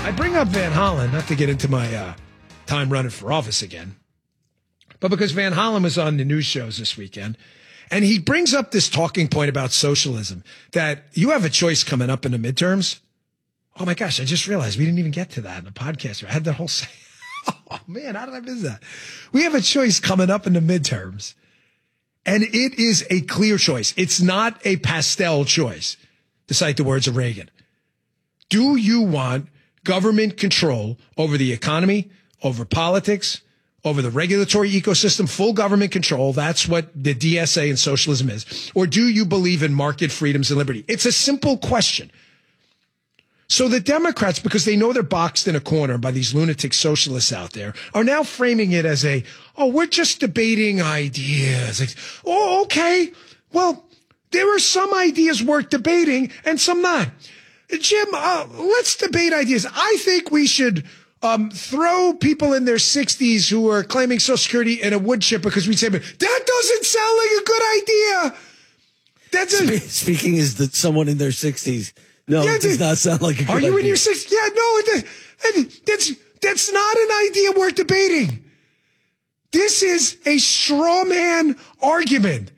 I bring up Van Hollen, not to get into my time running for office again, but because Van Hollen was on the news shows this weekend, and he brings up this talking point about socialism, that you have a choice coming up in the midterms. Oh my gosh, I just realized we didn't even get to that in the podcast. I had that whole say. Oh man, how did I miss that? We have a choice coming up in the midterms, and it is a clear choice. It's not a pastel choice, to cite the words of Reagan. Do you want government control over the economy, over politics, over the regulatory ecosystem, full government control? That's what the DSA and socialism is. Or do you believe in market freedoms and liberty? It's a simple question. So the Democrats, because they know they're boxed in a corner by these lunatic socialists out there, are now framing it as we're just debating ideas. Like, oh, okay. Well, there are some ideas worth debating and some not. Jim, let's debate ideas. I think we should throw people in their 60s who are claiming Social Security in a wood chipper because we say, but that doesn't sound like a good idea. Speaking as someone in their 60s. No, it does not sound like a good idea. Are you in your 60s? Yeah, no, that's not an idea worth debating. This is a straw man argument.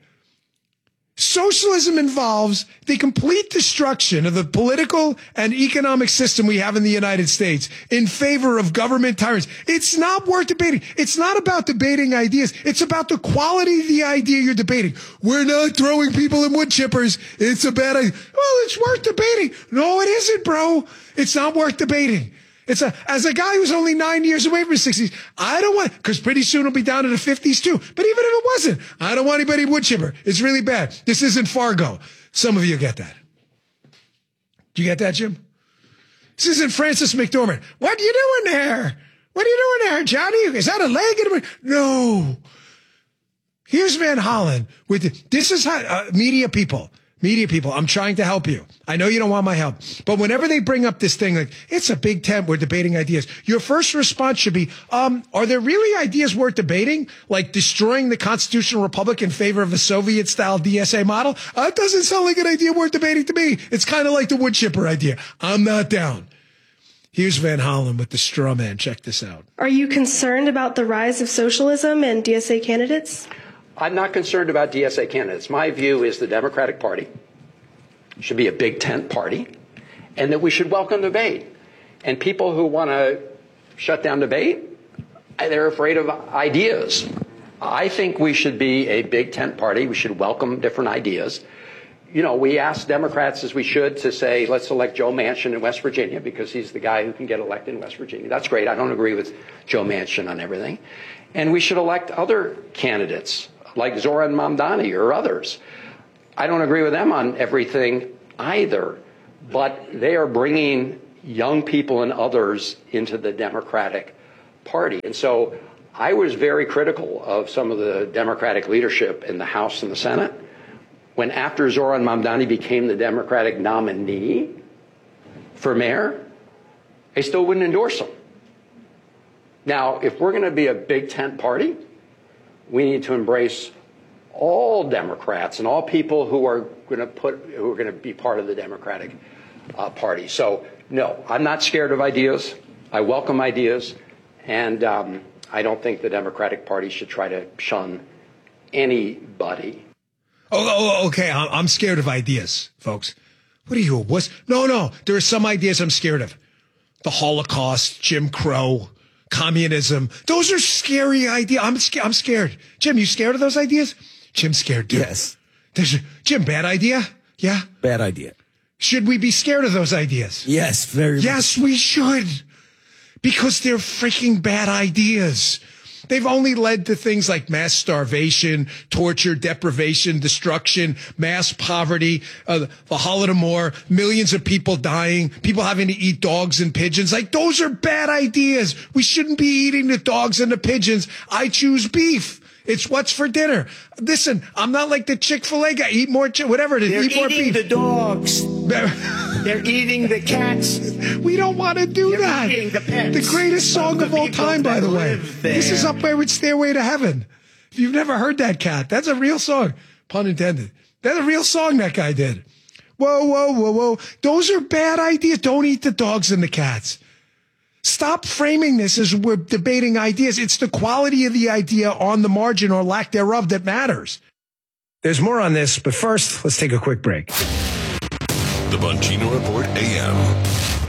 Socialism involves the complete destruction of the political and economic system we have in the United States in favor of government tyrants. It's not worth debating. It's not about debating ideas. It's about the quality of the idea you're debating. We're not throwing people in wood chippers. It's a bad idea. Well, it's worth debating. No, it isn't, bro. It's not worth debating. As a guy who's only 9 years away from his 60s, I don't want, because pretty soon it'll be down in the 50s too. But even if it wasn't, I don't want anybody wood chipper. It's really bad. This isn't Fargo. Some of you get that. Do you get that, Jim? This isn't Francis McDormand. What are you doing there? What are you doing there, Johnny? Is that a leg? No. Here's Van Hollen with this is how media people, I'm trying to help you. I know you don't want my help. But whenever they bring up this thing, like, it's a big tent, we're debating ideas, your first response should be, are there really ideas worth debating? Like destroying the constitutional republic in favor of a Soviet-style DSA model? That doesn't sound like an idea worth debating to me. It's kind of like the wood chipper idea. I'm not down. Here's Van Hollen with the straw man. Check this out. Are you concerned about the rise of socialism and DSA candidates? I'm not concerned about DSA candidates. My view is the Democratic Party should be a big tent party and that we should welcome debate. And people who want to shut down debate, they're afraid of ideas. I think we should be a big tent party. We should welcome different ideas. You know, we ask Democrats, as we should, to say, let's elect Joe Manchin in West Virginia because he's the guy who can get elected in West Virginia. That's great. I don't agree with Joe Manchin on everything. And we should elect other candidates like Zoran Mamdani or others. I don't agree with them on everything either, but they are bringing young people and others into the Democratic Party. And so I was very critical of some of the Democratic leadership in the House and the Senate when, after Zoran Mamdani became the Democratic nominee for mayor, they still wouldn't endorse him. Now, if we're going to be a big tent party, we need to embrace all Democrats and all people who are going to be part of the Democratic Party. So, no, I'm not scared of ideas. I welcome ideas, and I don't think the Democratic Party should try to shun anybody. Oh, okay. I'm scared of ideas, folks. What are you, a wuss? No. There are some ideas I'm scared of. The Holocaust, Jim Crow, communism. Those are scary ideas. I'm scared. Jim, you scared of those ideas? Jim's scared, dude. Yes. Jim, bad idea? Yeah? Bad idea. Should we be scared of those ideas? Yes, very much. Yes, we should. Because they're freaking bad ideas. They've only led to things like mass starvation, torture, deprivation, destruction, mass poverty, the Holodomor, millions of people dying, people having to eat dogs and pigeons. Like, those are bad ideas. We shouldn't be eating the dogs and the pigeons. I choose beef. It's what's for dinner. Listen, I'm not like the Chick-fil-A guy. Eat more, whatever it is. They're eat more eating beef. the dogs. They're eating the cats. We don't want to do They're that. eating the pets. The greatest song of all time, by the way. This is up there with Stairway to Heaven. If you've never heard that, cat, that's a real song. Pun intended. That's a real song that guy did. Whoa. Those are bad ideas. Don't eat the dogs and the cats. Stop framing this as we're debating ideas. It's the quality of the idea on the margin or lack thereof that matters. There's more on this, but first, let's take a quick break. The Bongino Report AM.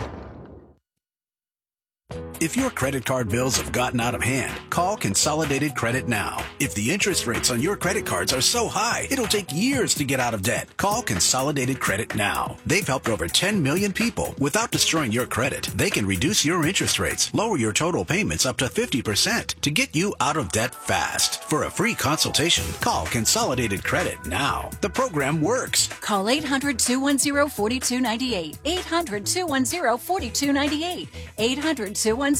If your credit card bills have gotten out of hand, call Consolidated Credit now. If the interest rates on your credit cards are so high, it'll take years to get out of debt. Call Consolidated Credit now. They've helped over 10 million people. Without destroying your credit, they can reduce your interest rates, lower your total payments up to 50% to get you out of debt fast. For a free consultation, call Consolidated Credit now. The program works. Call 800-210-4298. 800-210-4298. 800-210-4298.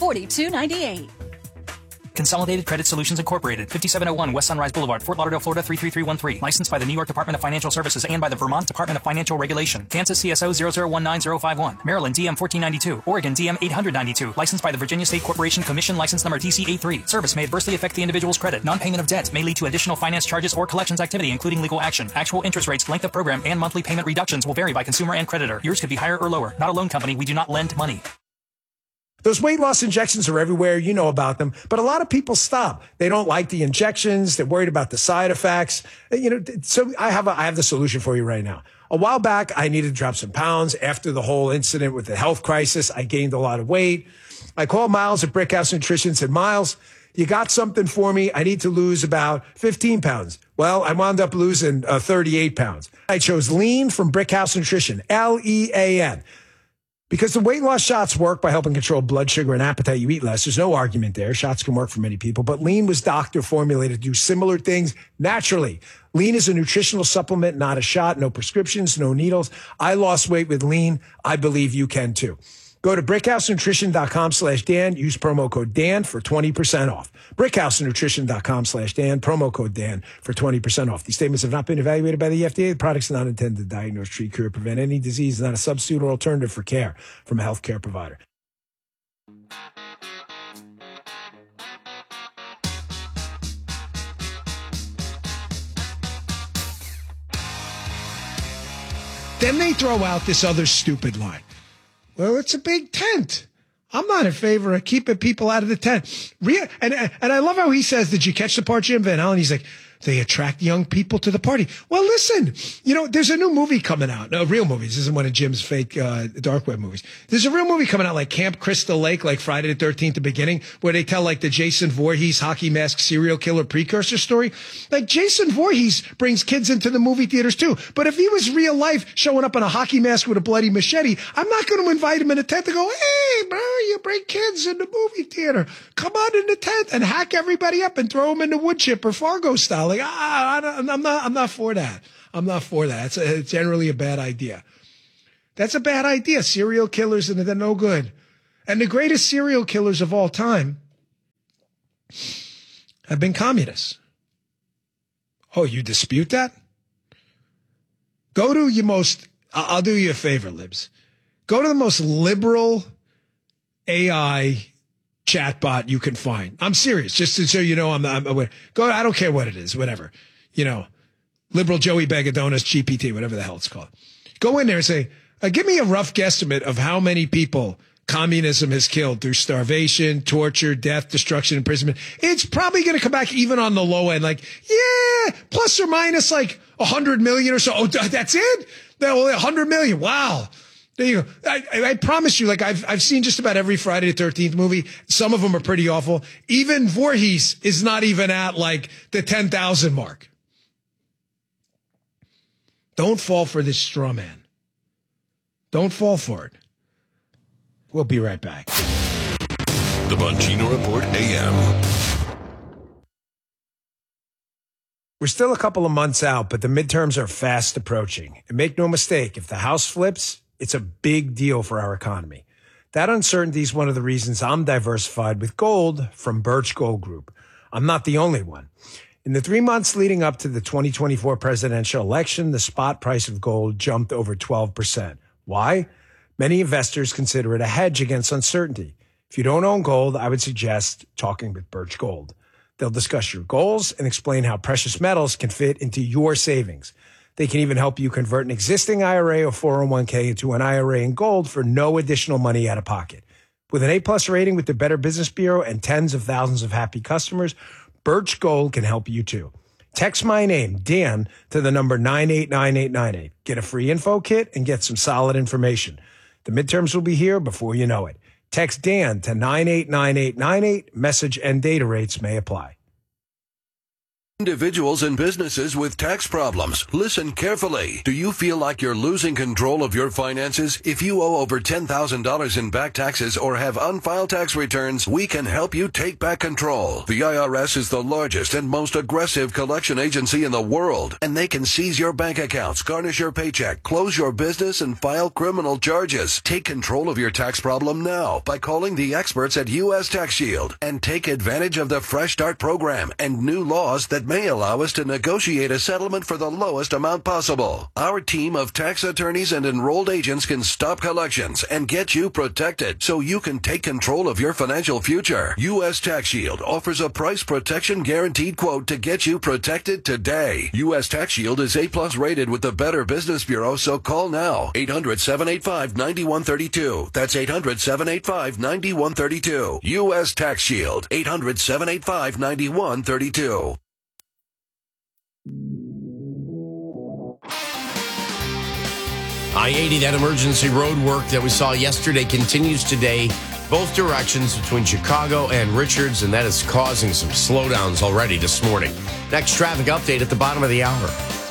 Consolidated Credit Solutions Incorporated, 5701 West Sunrise Boulevard, Fort Lauderdale, Florida 33313. Licensed by the New York Department of Financial Services and by the Vermont Department of Financial Regulation. Kansas CSO 0019051. Maryland DM 1492. Oregon DM 892. Licensed by the Virginia State Corporation Commission, license number TC83. Service may adversely affect the individual's credit. Non-payment of debt may lead to additional finance charges or collections activity, including legal action. Actual interest rates, length of program, and monthly payment reductions will vary by consumer and creditor. Yours could be higher or lower. Not a loan company. We do not lend money. Those weight loss injections are everywhere. You know about them. But a lot of people stop. They don't like the injections. They're worried about the side effects. So I have the solution for you right now. A while back, I needed to drop some pounds. After the whole incident with the health crisis, I gained a lot of weight. I called Miles at Brickhouse Nutrition and said, Miles, you got something for me? I need to lose about 15 pounds. Well, I wound up losing 38 pounds. I chose Lean from Brickhouse Nutrition, Lean. Because the weight loss shots work by helping control blood sugar and appetite, you eat less. There's no argument there. Shots can work for many people, but Lean was doctor formulated to do similar things naturally. Lean is a nutritional supplement, not a shot. No prescriptions, no needles. I lost weight with Lean. I believe you can too. Go to brickhousenutrition.com/Dan. Use promo code Dan for 20% off. brickhousenutrition.com/Dan. Promo code Dan for 20% off. These statements have not been evaluated by the FDA. The products are not intended to diagnose, treat, cure, prevent any disease. Not a substitute or alternative for care from a healthcare provider. Then they throw out this other stupid line. Well, it's a big tent. I'm not in favor of keeping people out of the tent. And I love how he says, did you catch the part, Jim Van Allen? He's like, they attract young people to the party. Well, listen, there's a new movie coming out. No, real movies. This isn't one of Jim's fake dark web movies. There's a real movie coming out like Camp Crystal Lake, like Friday the 13th, the beginning, where they tell like the Jason Voorhees hockey mask serial killer precursor story. Like Jason Voorhees brings kids into the movie theaters too. But if he was real life showing up in a hockey mask with a bloody machete, I'm not going to invite him in a tent to go, hey, bro, you bring kids in the movie theater. Come on in the tent and hack everybody up and throw them in the wood chip or Fargo style. Like, I'm not for that. I'm not for that. It's generally a bad idea. That's a bad idea. Serial killers, and they're no good. And the greatest serial killers of all time have been communists. Oh, you dispute that? Go to your most, I'll do you a favor, Libs. Go to the most liberal AI chatbot you can find. I'm serious, just so you know. Go. I don't care what it is, whatever. Liberal Joey Bag of Donuts, GPT, whatever the hell it's called. Go in there and say, give me a rough guesstimate of how many people communism has killed through starvation, torture, death, destruction, imprisonment. It's probably going to come back even on the low end, like, yeah, plus or minus like 100 million or so. Oh, that's it? 100 million. Wow. There you go. I promise you, like I've seen just about every Friday the 13th movie. Some of them are pretty awful. Even Voorhees is not even at like the 10,000 mark. Don't fall for this straw man. Don't fall for it. We'll be right back. The Bongino Report AM. We're still a couple of months out, but the midterms are fast approaching. And make no mistake, if the House flips, it's a big deal for our economy. That uncertainty is one of the reasons I'm diversified with gold from Birch Gold Group. I'm not the only one. In the 3 months leading up to the 2024 presidential election, the spot price of gold jumped over 12%. Why? Many investors consider it a hedge against uncertainty. If you don't own gold, I would suggest talking with Birch Gold. They'll discuss your goals and explain how precious metals can fit into your savings. They can even help you convert an existing IRA or 401k into an IRA in gold for no additional money out of pocket. With an A-plus rating with the Better Business Bureau and tens of thousands of happy customers, Birch Gold can help you too. Text my name, Dan, to the number 989898. Get a free info kit and get some solid information. The midterms will be here before you know it. Text Dan to 989898. Message and data rates may apply. Individuals and businesses with tax problems, listen carefully. Do you feel like you're losing control of your finances? If you owe over $10,000 in back taxes or have unfiled tax returns, we can help you take back control. The IRS is the largest and most aggressive collection agency in the world, and they can seize your bank accounts, garnish your paycheck, close your business, and file criminal charges. Take control of your tax problem now by calling the experts at U.S. Tax Shield and take advantage of the Fresh Start program and new laws that may allow us to negotiate a settlement for the lowest amount possible. Our team of tax attorneys and enrolled agents can stop collections and get you protected so you can take control of your financial future. U.S. Tax Shield offers a price protection guaranteed quote to get you protected today. U.S. Tax Shield is A-plus rated with the Better Business Bureau, so call now. 800-785-9132. That's 800-785-9132. U.S. Tax Shield. 800-785-9132. I-80, that emergency road work that we saw yesterday continues today, both directions between Chicago and Richards, and that is causing some slowdowns already this morning. Next traffic update at the bottom of the hour.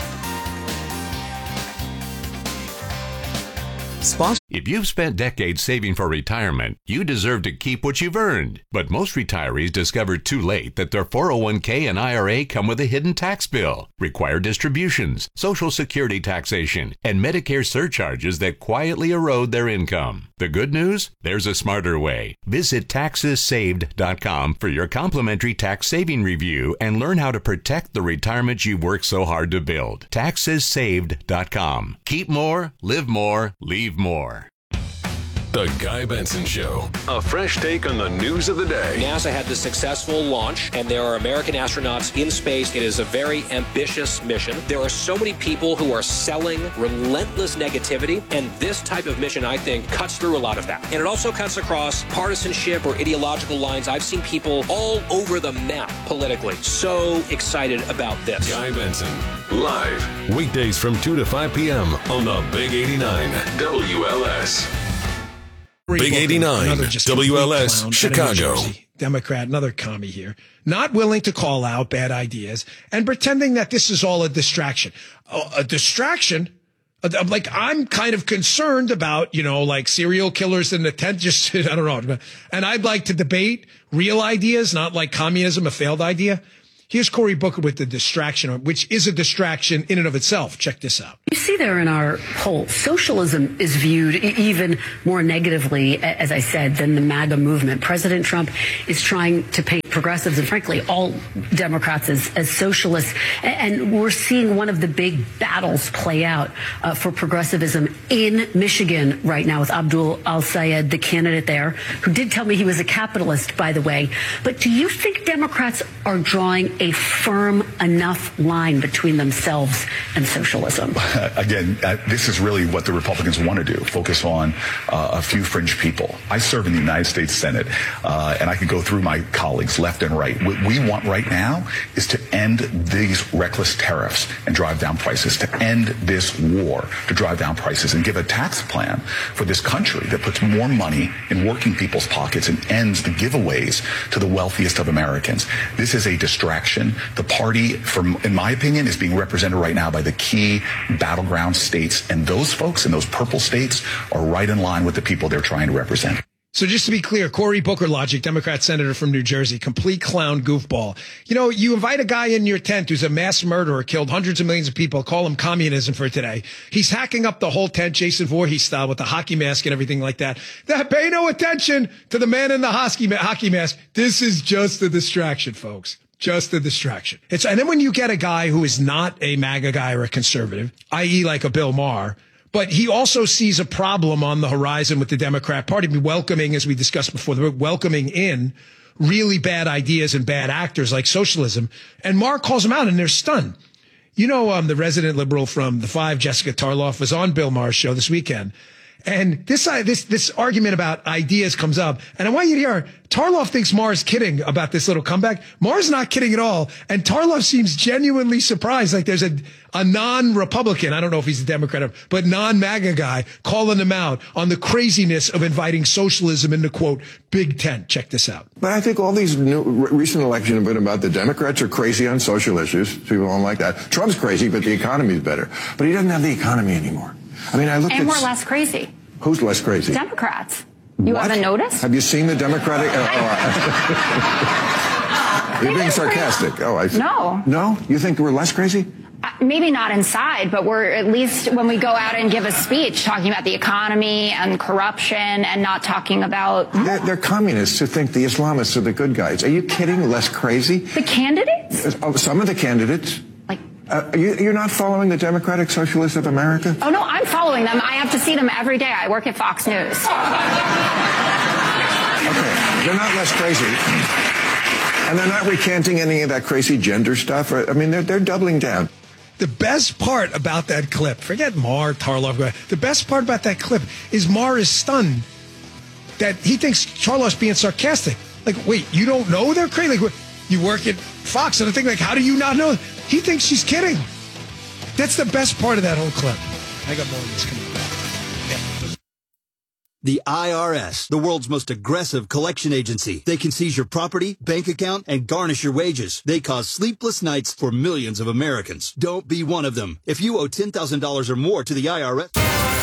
If you've spent decades saving for retirement, you deserve to keep what you've earned. But most retirees discover too late that their 401k and IRA come with a hidden tax bill, required distributions, Social Security taxation, and Medicare surcharges that quietly erode their income. The good news? There's a smarter way. Visit TaxesSaved.com for your complimentary tax saving review and learn how to protect the retirement you've worked so hard to build. TaxesSaved.com. Keep more, live more, leave more. The Guy Benson Show. A fresh take on the news of the day. NASA had the successful launch, and there are American astronauts in space. It is a very ambitious mission. There are so many people who are selling relentless negativity, and this type of mission, I think, cuts through a lot of that. And it also cuts across partisanship or ideological lines. I've seen people all over the map politically. So excited about this. Guy Benson, live, weekdays from 2 to 5 p.m. on the Big 89 WLS. Big 89, WLS, Chicago. Democrat, another commie here, not willing to call out bad ideas and pretending that this is all a distraction. A distraction? Like, I'm kind of concerned about, like serial killers in the tent. Just, I don't know. And I'd like to debate real ideas, not like communism, a failed idea. Here's Cory Booker with the distraction, which is a distraction in and of itself. Check this out. You see there in our poll, socialism is viewed even more negatively, as I said, than the MAGA movement. President Trump is trying to paint progressives and, frankly, all Democrats as socialists. And we're seeing one of the big battles play out for progressivism in Michigan right now with Abdul Al-Sayed, the candidate there, who did tell me he was a capitalist, by the way. But do you think Democrats are drawing a firm enough line between themselves and socialism? Again, this is really what the Republicans want to do, focus on a few fringe people. I serve in the United States Senate, and I could go through my colleagues left and right. What we want right now is to end these reckless tariffs and drive down prices, to end this war, to drive down prices, and give a tax plan for this country that puts more money in working people's pockets and ends the giveaways to the wealthiest of Americans. This is a distraction. The party, in my opinion, is being represented right now by the key battleground states, and those folks in those purple states are right in line with the people they're trying to represent. So just to be clear, Cory Booker logic, Democrat senator from New Jersey, complete clown goofball. You invite a guy in your tent who's a mass murderer, killed hundreds of millions of people, call him communism for today. He's hacking up the whole tent, Jason Voorhees style, with the hockey mask and everything like that. Pay no attention to the man in the hockey mask. This is just a distraction, folks. Just a distraction. And then when you get a guy who is not a MAGA guy or a conservative, i.e. like a Bill Maher, but he also sees a problem on the horizon with the Democrat Party, welcoming, as we discussed before, welcoming in really bad ideas and bad actors like socialism. And Maher calls them out, and they're stunned. The resident liberal from the 5, Jessica Tarloff, was on Bill Maher's show this weekend. And this argument about ideas comes up. And I want you to hear, Tarlov thinks Maher's kidding about this little comeback. Maher's not kidding at all. And Tarlov seems genuinely surprised. Like there's a non-Republican, I don't know if he's a Democrat, but non-MAGA guy calling him out on the craziness of inviting socialism into, quote, big tent. Check this out. But I think all these recent elections have been about the Democrats are crazy on social issues. People don't like that. Trump's crazy, but the economy's better. But he doesn't have the economy anymore. I mean, I look at... And we're less crazy. Who's less crazy? Democrats. You haven't noticed? Have you seen the Democratic... You're being sarcastic. No. No? You think we're less crazy? Maybe not inside, but we're at least when we go out and give a speech talking about the economy and corruption and not talking about... They're communists who think the Islamists are the good guys. Are you kidding? Less crazy? The candidates? Some of the candidates. You're not following the Democratic Socialists of America? Oh, no, I'm following them. I have to see them every day. I work at Fox News. Okay, they're not less crazy. And they're not recanting any of that crazy gender stuff. I mean, they're doubling down. The best part about that clip, forget Maher, Tarlov, the best part about that clip is Maher is stunned that he thinks Tarlov's being sarcastic. Like, wait, you don't know they're crazy? Like, you work at Fox, and I think, like, how do you not know? He thinks she's kidding. That's the best part of that whole clip. I got more of this coming back. Yeah. The IRS, the world's most aggressive collection agency. They can seize your property, bank account, and garnish your wages. They cause sleepless nights for millions of Americans. Don't be one of them. If you owe $10,000 or more to the IRS...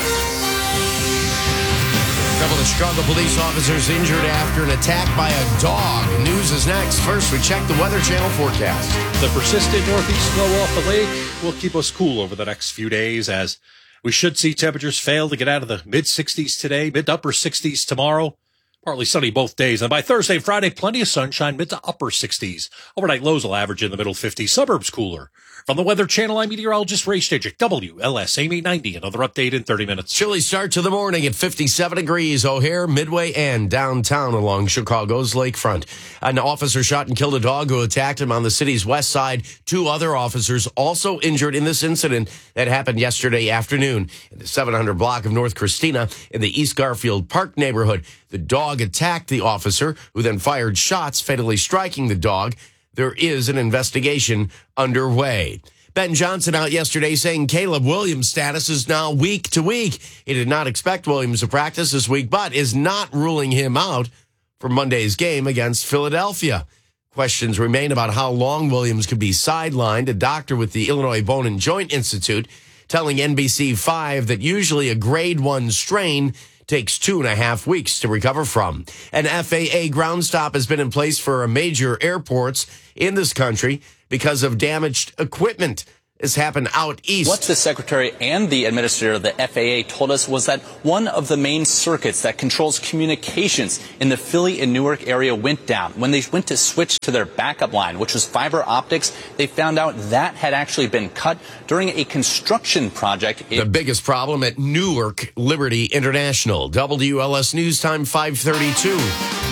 A couple of Chicago police officers injured after an attack by a dog. News is next. First, we check the Weather Channel forecast. The persistent northeast flow off the lake will keep us cool over the next few days, as we should see temperatures fail to get out of the mid-60s today, mid to upper 60s tomorrow. Partly sunny both days. And by Thursday and Friday, plenty of sunshine, mid to upper 60s. Overnight lows will average in the middle 50s. Suburbs cooler. From the Weather Channel, I'm meteorologist Ray Stejcik, WLS AM 890. Another update in 30 minutes. Chilly start to the morning at 57 degrees. O'Hare, Midway, and downtown along Chicago's lakefront. An officer shot and killed a dog who attacked him on the city's west side. 2 other officers also injured in this incident that happened yesterday afternoon in the 700 block of North Christina in the East Garfield Park neighborhood. The dog attacked the officer, who then fired shots, fatally striking the dog. There is an investigation underway. Ben Johnson out yesterday saying Caleb Williams' status is now week to week. He did not expect Williams to practice this week, but is not ruling him out for Monday's game against Philadelphia. Questions remain about how long Williams could be sidelined. A doctor with the Illinois Bone and Joint Institute telling NBC5 that usually a grade 1 strain takes 2.5 weeks to recover from. An FAA ground stop has been in place for major airports in this country because of damaged equipment. This happened out east. What the Secretary and the Administrator of the FAA told us was that one of the main circuits that controls communications in the Philly and Newark area went down. When they went to switch to their backup line, which was fiber optics, they found out that had actually been cut during a construction project. The biggest problem at Newark Liberty International. WLS News Time 5:32.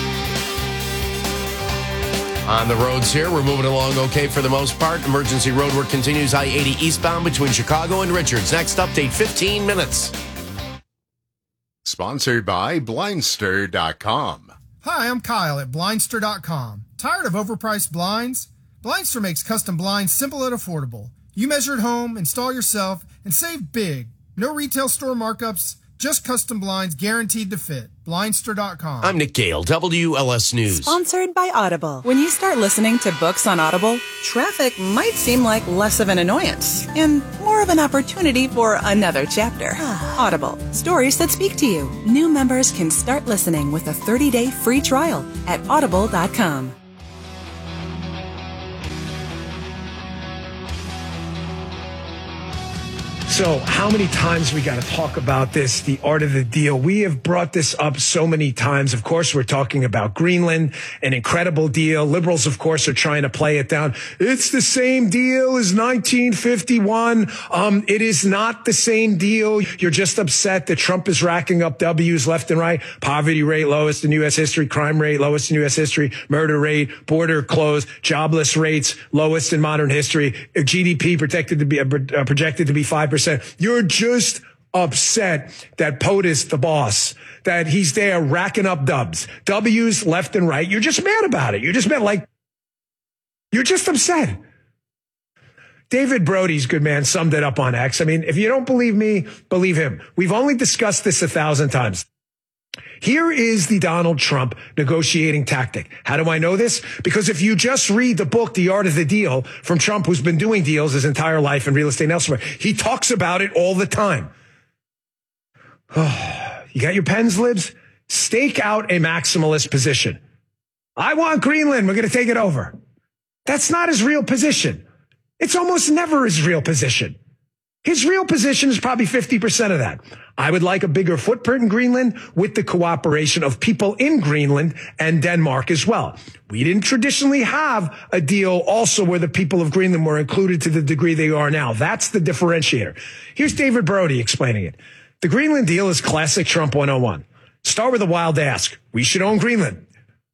On the roads here, we're moving along okay for the most part. Emergency roadwork continues I-80 eastbound between Chicago and Richards. Next update, 15 minutes. Sponsored by Blindster.com. Hi, I'm Kyle at Blindster.com. Tired of overpriced blinds? Blindster makes custom blinds simple and affordable. You measure at home, install yourself, and save big. No retail store markups, just custom blinds guaranteed to fit. Blindster.com. I'm Nick Gale, WLS News. Sponsored by Audible. When you start listening to books on Audible, traffic might seem like less of an annoyance and more of an opportunity for another chapter. Audible. Stories that speak to you. New members can start listening with a 30-day free trial at audible.com. So how many times we got to talk about this, the art of the deal? We have brought this up so many times. Of course, we're talking about Greenland, an incredible deal. Liberals, of course, are trying to play it down. It's the same deal as 1951. It is not the same deal. You're just upset that Trump is racking up W's left and right. Poverty rate lowest in U.S. history, crime rate lowest in U.S. history, murder rate, border closed, jobless rates lowest in modern history, GDP projected to be 5%. You're just upset that POTUS, the boss, that he's there racking up W's left and right. You're just mad about it. You're just mad, you're just upset. David Brody's good man summed it up on X. I mean, if you don't believe me, believe him. We've only discussed this 1,000 times. Here is the Donald Trump negotiating tactic. How do I know this? Because if you just read the book, The Art of the Deal, from Trump, who's been doing deals his entire life in real estate and elsewhere, he talks about it all the time. You got your pens, libs? Stake out a maximalist position. I want Greenland. We're going to take it over. That's not his real position. It's almost never his real position. His real position is probably 50% of that. I would like a bigger footprint in Greenland with the cooperation of people in Greenland and Denmark as well. We didn't traditionally have a deal also where the people of Greenland were included to the degree they are now. That's the differentiator. Here's David Brody explaining it. The Greenland deal is classic Trump 101. Start with a wild ask. We should own Greenland,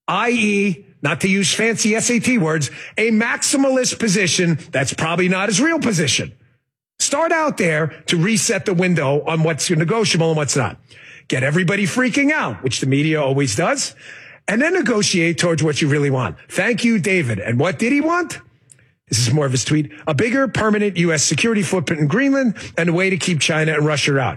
i.e., not to use fancy SAT words, a maximalist position that's probably not his real position. Start out there to reset the window on what's negotiable and what's not. Get everybody freaking out, which the media always does, and then negotiate towards what you really want. Thank you, David. And what did he want? This is more of his tweet. A bigger permanent U.S. security footprint in Greenland and a way to keep China and Russia out.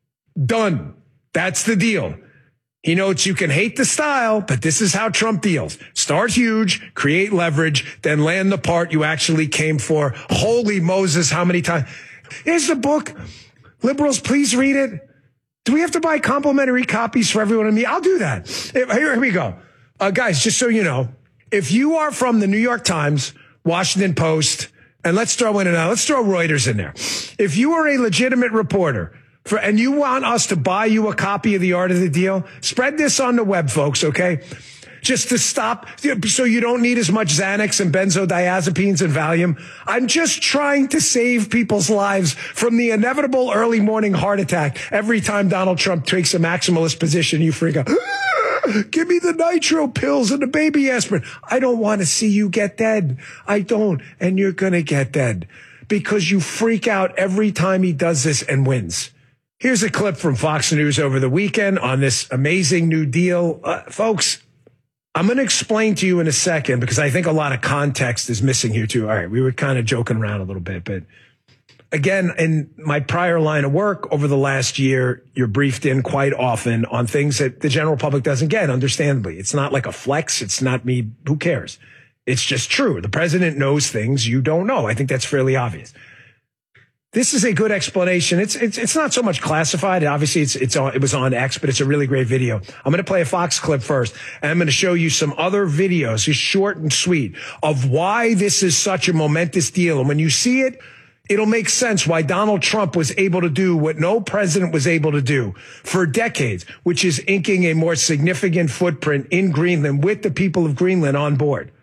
Done. That's the deal. He notes you can hate the style, but this is how Trump deals. Start huge, create leverage, then land the part you actually came for. Holy Moses, how many times? Here's the book. Liberals, please read it. Do we have to buy complimentary copies for everyone and me? I'll do that. Here we go. Guys, just so you know, if you are from the New York Times, Washington Post, and let's throw Reuters in there. If you are a legitimate reporter, and you want us to buy you a copy of The Art of the Deal, spread this on the web, folks, okay? Just to stop, so you don't need as much Xanax and benzodiazepines and Valium. I'm just trying to save people's lives from the inevitable early morning heart attack every time Donald Trump takes a maximalist position. You freak out. Give me the nitro pills and the baby aspirin. I don't want to see you get dead. I don't. And you're going to get dead because you freak out every time he does this and wins. Here's a clip from Fox News over the weekend on this amazing new deal. Folks, I'm going to explain to you in a second because I think a lot of context is missing here too. All right, we were kind of joking around a little bit, but again, in my prior line of work over the last year, you're briefed in quite often on things that the general public doesn't get, understandably. It's not like a flex. It's not me. Who cares? It's just true. The president knows things you don't know. I think that's fairly obvious. This is a good explanation. It's not so much classified. Obviously, it was on X, but it's a really great video. I'm going to play a Fox clip first, and I'm going to show you some other videos, just short and sweet, of why this is such a momentous deal. And when you see it, it'll make sense why Donald Trump was able to do what no president was able to do for decades, which is inking a more significant footprint in Greenland with the people of Greenland on board.